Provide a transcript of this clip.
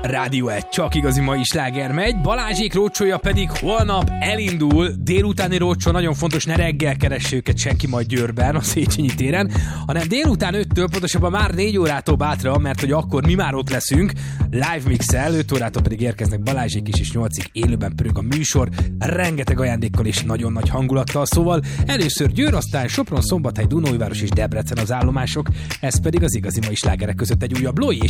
Rádió 1, csak igazi mai sláger megy, Balázsék rócsója pedig holnap elindul, délutáni rócsó, nagyon fontos, ne reggel keresse őket senki majd Győrben, a Széchenyi téren, hanem délután 5-től, pontosabban már 4 órától bátran, mert hogy akkor mi már ott leszünk, live mixel, 5 órától pedig érkeznek Balázsék is, és 8-ig élőben pörög a műsor, rengeteg ajándékkal és nagyon nagy hangulattal, szóval először Győr, aztán Sopron, Szombathely, Dunaújváros és Debrecen az állomások, ez pedig az igazi mai slágerek között egy újabb Lói és